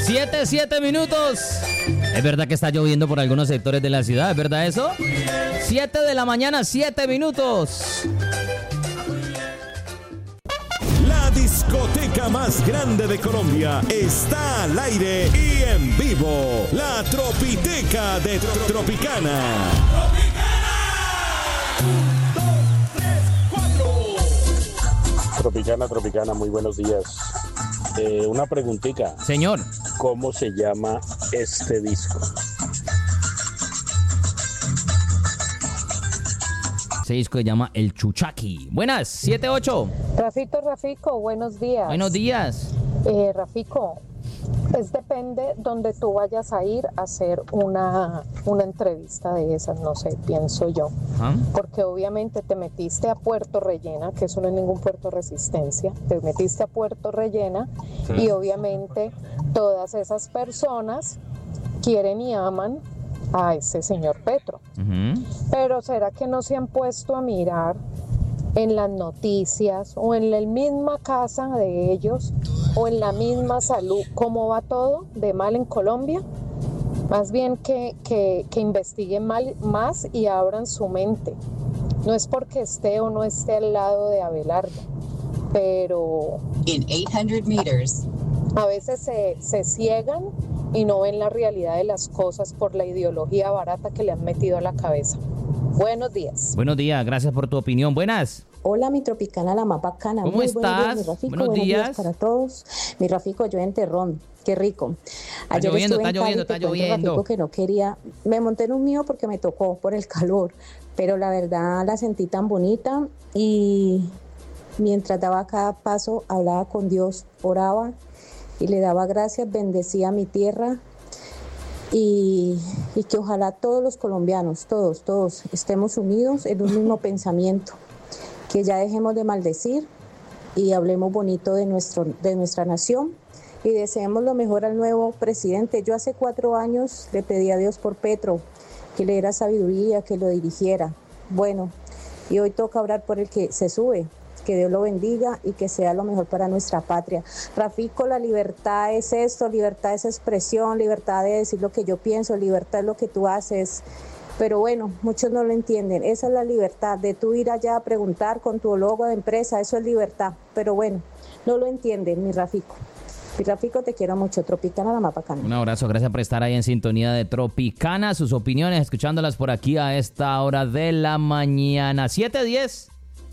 7 minutos. Es verdad que está lloviendo por algunos sectores de la ciudad, ¿es verdad eso? 7 de la mañana, 7 minutos. La discoteca más grande de Colombia está al aire y en vivo. La Tropiteca de Tropicana. Tropicana, muy buenos días. Una preguntita. Señor. ¿Cómo se llama este disco? Ese disco se llama El Chuchaqui. Buenas, 7-8. Rafico, buenos días. Buenos días. Rafico, depende donde tú vayas a ir a hacer una entrevista de esas, no sé, pienso yo. ¿Ah? Porque obviamente te metiste a Puerto Rellena, que eso no es ningún Puerto Resistencia, te metiste a Puerto Rellena y obviamente todas esas personas quieren y aman a ese señor Petro. Pero ¿será que no se han puesto a mirar en las noticias o en la misma casa de ellos o en la misma salud cómo va todo de mal en Colombia? Más bien que investiguen más y abran su mente. No es porque esté o no esté al lado de Abelardo, pero In 800 meters. a veces se ciegan y no ven la realidad de las cosas por la ideología barata que le han metido a la cabeza. Buenos días. Buenos días, gracias por tu opinión. Buenas. Hola, mi Tropicana, la más bacana. ¿Cómo Muy estás? Buenos días, mi Rafico. Buenos días. Para todos. Mi Rafico, yo en Terrón. Qué rico. Está lloviendo, está lloviendo. Rafico, que no quería. Me monté en un mío porque me tocó por el calor, pero la verdad la sentí tan bonita y mientras daba cada paso hablaba con Dios, oraba y le daba gracias, bendecía mi tierra y que ojalá todos los colombianos, todos estemos unidos en un mismo pensamiento, que ya dejemos de maldecir y hablemos bonito de nuestra nación y deseemos lo mejor al nuevo presidente. Yo hace 4 años le pedí a Dios por Petro, que le diera sabiduría, que lo dirigiera. Bueno, y hoy toca orar por el que se sube. Que Dios lo bendiga y que sea lo mejor para nuestra patria. Rafico, la libertad es esto, libertad es expresión, libertad de decir lo que yo pienso, libertad es lo que tú haces. Pero bueno, muchos no lo entienden. Esa es la libertad, de tú ir allá a preguntar con tu logo de empresa, eso es libertad. Pero bueno, no lo entienden, mi Rafico. Mi Rafico, te quiero mucho. Tropicana, la más bacana. Un abrazo, gracias por estar ahí en sintonía de Tropicana. Sus opiniones, escuchándolas por aquí a esta hora de la mañana. 7:10.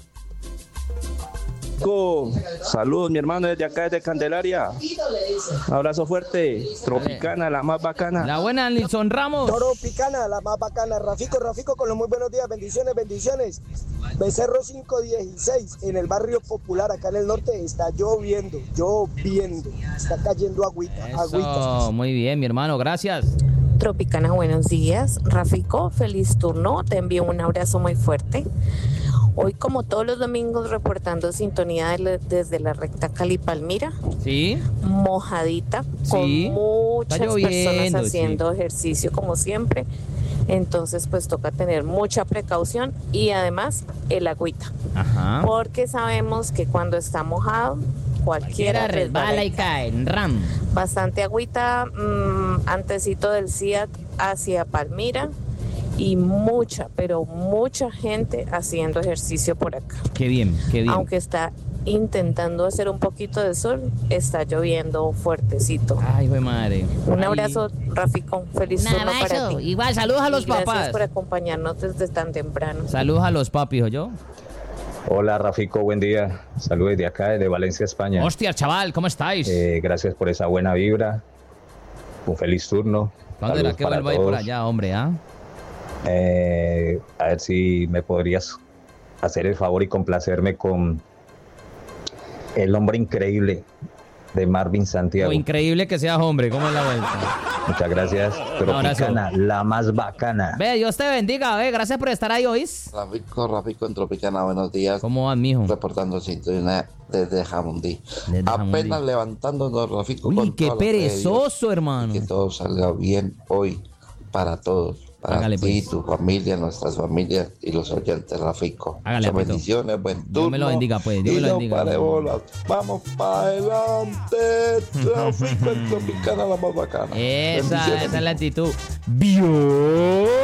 Saludos, mi hermano, desde acá, desde Candelaria. Abrazo fuerte. Tropicana, la más bacana. La buena, Nilson Ramos. Tropicana, la más bacana. Rafico, con los muy buenos días. Bendiciones. Becerro 516, en el barrio popular, acá en el norte, está lloviendo. Está cayendo agüitas. Eso, muy bien, mi hermano, gracias. Tropicana, buenos días. Rafico, feliz turno. Te envío un abrazo muy fuerte. Hoy, como todos los domingos, reportando sintonía desde la recta Cali-Palmira. Sí. Mojadita, Sí. con muchas lloviendo, personas haciendo ejercicio como siempre. Entonces, pues toca tener mucha precaución y además el agüita. Ajá. Porque sabemos que cuando está mojado, cualquiera resbala y cae. Ram. Bastante agüita, antecito del CIAT hacia Palmira. Y mucha gente haciendo ejercicio por acá. Qué bien. Aunque está intentando hacer un poquito de sol, está lloviendo fuertecito. Ay, güey madre. Un abrazo, Rafico. Feliz turno para ti. Igual, saludos a los papás. Gracias por acompañarnos desde tan temprano. Saludos a los papis, ¿oyó? Hola, Rafico, buen día. Saludos desde acá, desde Valencia, España. Hostia, chaval, ¿cómo estáis? Gracias por esa buena vibra. Un feliz turno. ¿Cuándo era que vuelva a ir por allá, hombre, ah? A ver si me podrías hacer el favor y complacerme con El hombre increíble de Marvin Santiago. O increíble que seas hombre, ¿cómo es la vuelta? Muchas gracias. Tropicana, la más bacana. Ve, Dios te bendiga, gracias por estar ahí, ¿oís? Rafico en Tropicana, buenos días. ¿Cómo vas, mijo? Reportando sintonía desde Jamundí. Apenas levantándonos, Rafico. Uy, qué perezoso, hermano. Que todo salga bien hoy para todos. Para Hágale, ti, pues. tu familia, nuestras familias y los oyentes, Rafico. Hágale, Muchas papito. bendiciones, buen turno. Dios me lo bendiga, pues. Dios y me lo no bendiga. pare bolas. Vamos para adelante. Rafico en Tropicana, la más bacana. Esa Bendiciones. es la actitud. ¡Bio!